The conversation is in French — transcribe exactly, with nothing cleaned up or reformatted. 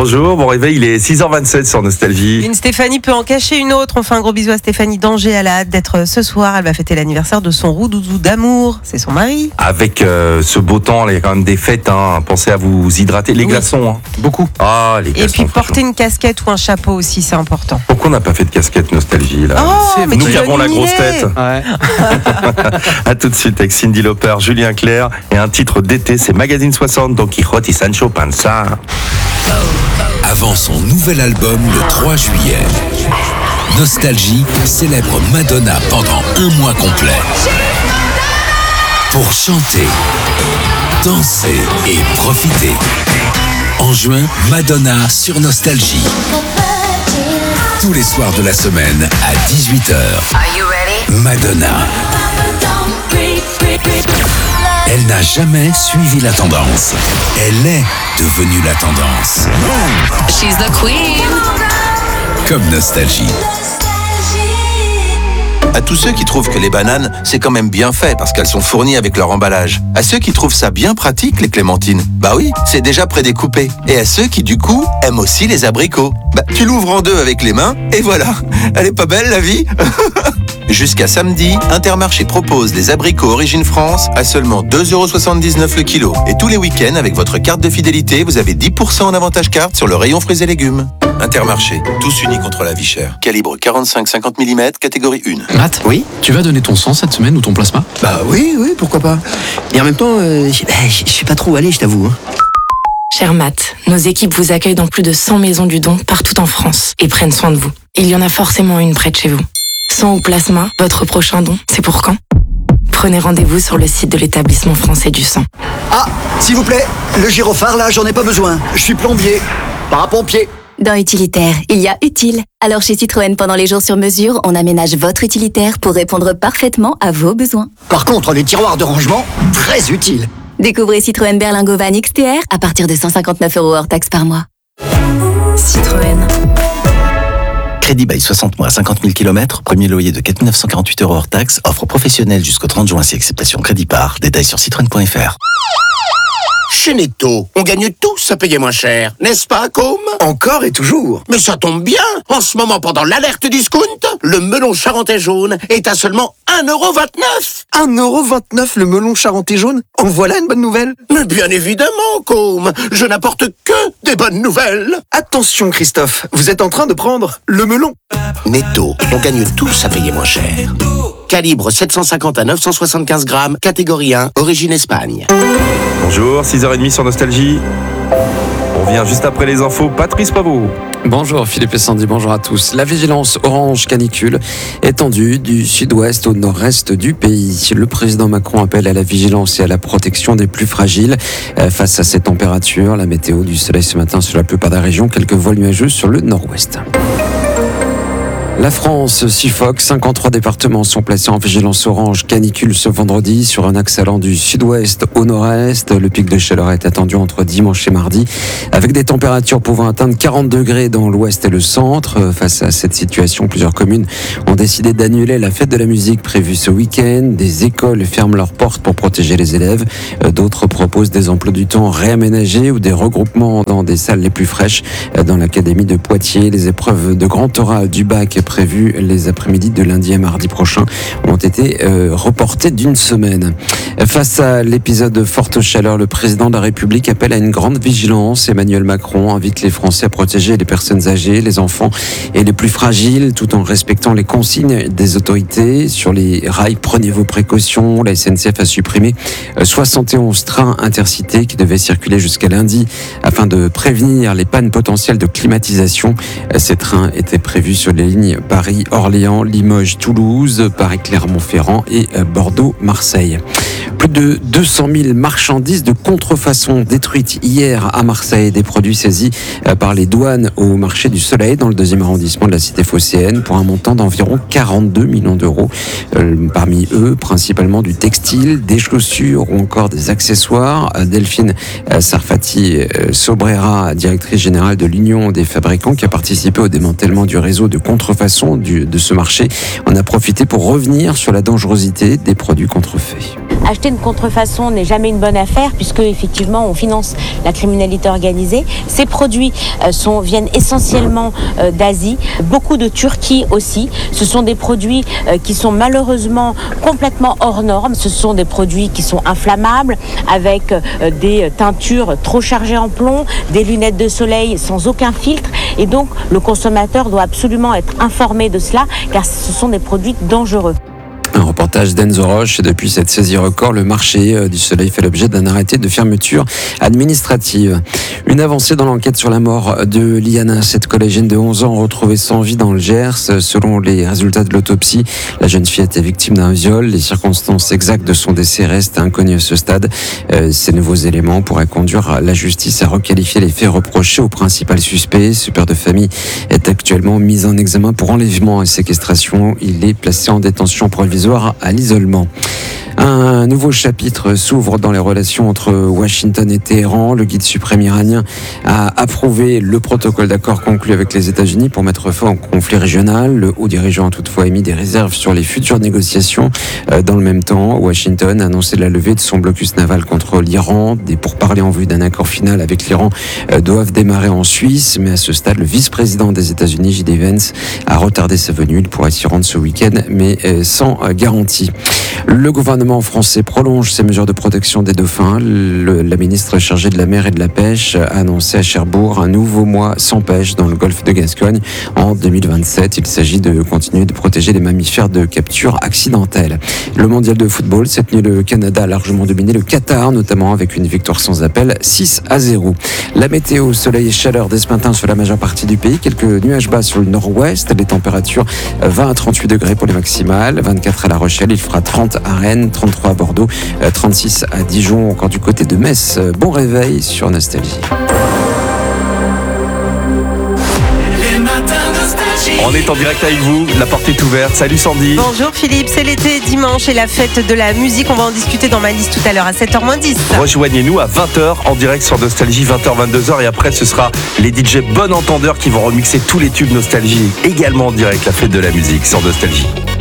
Bonjour, bon réveil, il est six heures vingt-sept sur Nostalgie. Une Stéphanie peut en cacher une autre. On fait un gros bisou à Stéphanie d'Angers. Elle a hâte d'être ce soir. Elle va fêter l'anniversaire de son roux doudou d'amour. C'est son mari. Avec euh, ce beau temps, il y a quand même des fêtes. Hein. Pensez à vous hydrater. Les Oui. glaçons, hein. Beaucoup. Ah, les Et glaçons. puis porter une casquette ou un chapeau aussi, c'est important. Pourquoi on n'a pas fait de casquette Nostalgie là? Oh, mais Nous tu qui avons la dominé. grosse tête. Ouais. À tout de suite avec Cyndi Lauper, Julien Clerc et un titre d'été, c'est Magazine soixante, Don Quijote y Sancho Panza. Avant son nouvel album le trois juillet, Nostalgie célèbre Madonna pendant un mois complet. Pour chanter, danser et profiter. En juin, Madonna sur Nostalgie. Tous les soirs de la semaine à dix-huit heures. Madonna. Elle n'a jamais suivi la tendance. Elle est devenue la tendance. She's the queen. Comme Nostalgie. À tous ceux qui trouvent que les bananes, c'est quand même bien fait parce qu'elles sont fournies avec leur emballage. À ceux qui trouvent ça bien pratique, les clémentines, bah oui, c'est déjà prédécoupé. Et à ceux qui, du coup, aiment aussi les abricots, bah tu l'ouvres en deux avec les mains et voilà. Elle est pas belle, la vie? Jusqu'à samedi, Intermarché propose les abricots Origine France à seulement deux euros soixante-dix-neuf le kilo. Et tous les week-ends, avec votre carte de fidélité, vous avez dix pour cent en avantage carte sur le rayon fruits et légumes. Intermarché, tous unis contre la vie chère. Calibre quarante-cinq cinquante millimètres, catégorie un. Matt, Oui. tu vas donner ton sang cette semaine ou ton plasma? Bah oui, oui, pourquoi pas. Et en même temps, euh, je je sais pas trop où aller, je t'avoue. hein. Cher Matt, nos équipes vous accueillent dans plus de cent maisons du don partout en France et prennent soin de vous. Il y en a forcément une près de chez vous. Sang ou plasma, votre prochain don, c'est pour quand? Prenez rendez-vous sur le site de l'établissement français du sang. Ah, s'il vous plaît, le gyrophare là, j'en ai pas besoin. Je suis plombier, parapompier. Dans Utilitaire, il y a utile. Alors chez Citroën, pendant les jours sur mesure, on aménage votre utilitaire pour répondre parfaitement à vos besoins. Par contre, les tiroirs de rangement, très utiles. Découvrez Citroën Berlingo Van X T R à partir de cent cinquante-neuf euros hors taxe par mois. Citroën. Crédit bail soixante mois, cinquante mille kilomètres, premier loyer de quatre mille neuf cent quarante-huit euros hors taxe, offre professionnelle jusqu'au trente juin si acceptation crédit par. Détails sur citroën point f r. Chez Netto, on gagne tous à payer moins cher, n'est-ce pas, Com? Encore et toujours. Mais ça tombe bien. En ce moment, pendant l'alerte discount, le melon charentais jaune est à seulement un euro vingt-neuf. un euro vingt-neuf le melon charentais jaune. En voilà une bonne nouvelle. Mais bien évidemment, Com, je n'apporte que des bonnes nouvelles. Attention Christophe, vous êtes en train de prendre le melon. Netto, on gagne tous à payer moins cher. Calibre sept cent cinquante à neuf cent soixante-quinze grammes, catégorie un, origine Espagne. Bonjour, six heures trente sur Nostalgie. On revient juste après les infos. Patrice Pavot. Bonjour Philippe et Sandy, bonjour à tous. La vigilance orange canicule étendue du sud-ouest au nord-est du pays. Le président Macron appelle à la vigilance et à la protection des plus fragiles. Euh, face à ces températures, la météo du soleil ce matin sur la plupart des régions, quelques voiles nuageux sur le nord-ouest. La France suffoque. cinquante-trois départements sont placés en vigilance orange canicule ce vendredi sur un axe allant du sud-ouest au nord-est. Le pic de chaleur est attendu entre dimanche et mardi avec des températures pouvant atteindre quarante degrés dans l'ouest et le centre. Face à cette situation, plusieurs communes ont décidé d'annuler la fête de la musique prévue ce week-end. Des écoles ferment leurs portes pour protéger les élèves. D'autres proposent des emplois du temps réaménagés ou des regroupements dans des salles les plus fraîches. Dans l'académie de Poitiers, les épreuves de grand oral du bac prévues les après-midi de lundi à mardi prochain ont été euh, reportées d'une semaine. Face à l'épisode de forte chaleur, le président de la République appelle à une grande vigilance. Emmanuel Macron invite les Français à protéger les personnes âgées, les enfants et les plus fragiles, tout en respectant les consignes des autorités. Sur les rails, prenez vos précautions. La S N C F a supprimé soixante et onze trains intercités qui devaient circuler jusqu'à lundi afin de prévenir les pannes potentielles de climatisation. Ces trains étaient prévus sur les lignes Paris, Orléans, Limoges, Toulouse, Paris, Clermont-Ferrand et Bordeaux, Marseille. Plus de deux cent mille marchandises de contrefaçon détruites hier à Marseille. Des produits saisis par les douanes au marché du Soleil dans le deuxième arrondissement de la cité phocéenne pour un montant d'environ quarante-deux millions d'euros. Euh, parmi eux, principalement du textile, des chaussures ou encore des accessoires. Delphine Sarfati Sobrera, directrice générale de l'Union des fabricants qui a participé au démantèlement du réseau de contrefaçon poissons du, de ce marché en a profité pour revenir sur la dangerosité des produits contrefaits. Acheter une contrefaçon n'est jamais une bonne affaire puisque effectivement on finance la criminalité organisée. Ces produits euh, sont, viennent essentiellement euh, d'Asie, beaucoup de Turquie aussi. Ce sont des produits euh, qui sont malheureusement complètement hors normes. Ce sont des produits qui sont inflammables avec euh, des teintures trop chargées en plomb, des lunettes de soleil sans aucun filtre. Et donc le consommateur doit absolument être informé de cela car ce sont des produits dangereux. Un reportage d'Enzo Roche. Et depuis cette saisie record, le marché du soleil fait l'objet d'un arrêté de fermeture administrative. Une avancée dans l'enquête sur la mort de Liana, cette collégienne de onze ans retrouvée sans vie dans le Gers. Selon les résultats de l'autopsie, la jeune fille était victime d'un viol. Les circonstances exactes de son décès restent inconnues à ce stade. Euh, ces nouveaux éléments pourraient conduire la justice à requalifier les faits reprochés au principal suspect. Ce père de famille est actuellement mis en examen pour enlèvement et séquestration. Il est placé en détention provisoire à l'isolement. Un nouveau chapitre s'ouvre dans les relations entre Washington et Téhéran. Le guide suprême iranien a approuvé le protocole d'accord conclu avec les États-Unis pour mettre fin au conflit régional. Le haut dirigeant a toutefois émis des réserves sur les futures négociations. Dans le même temps, Washington a annoncé la levée de son blocus naval contre l'Iran. Des pourparlers en vue d'un accord final avec l'Iran doivent démarrer en Suisse, mais à ce stade, le vice-président des États-Unis, J D Vance, a retardé sa venue. Il pourrait s'y rendre ce week-end, mais sans garantie. Le gouvernement français prolonge ses mesures de protection des dauphins. Le, la ministre chargée de la mer et de la pêche a annoncé à Cherbourg un nouveau mois sans pêche dans le golfe de Gascogne en deux mille vingt-sept. Il s'agit de continuer de protéger les mammifères de capture accidentelle. Le mondial de football, cette nuit, le Canada a largement dominé le Qatar, notamment avec une victoire sans appel six à zéro. La météo, soleil et chaleur dès ce matin sur la majeure partie du pays. Quelques nuages bas sur le nord-ouest. Les températures vingt à trente-huit degrés pour les maximales. vingt-quatre à La Rochelle, il fera trente à Rennes, trente-trois à Bordeaux, trente-six à Dijon, encore du côté de Metz. Bon réveil sur Nostalgie. On est en direct avec vous, la porte est ouverte. Salut Sandy. Bonjour Philippe, c'est l'été, dimanche et la fête de la musique. On va en discuter dans ma liste tout à l'heure à sept heures moins dix. Rejoignez-nous à vingt heures en direct sur Nostalgie, vingt heures vingt-deux heures. Et après, ce sera les D J bon entendeurs qui vont remixer tous les tubes Nostalgie. Également en direct, la fête de la musique sur Nostalgie.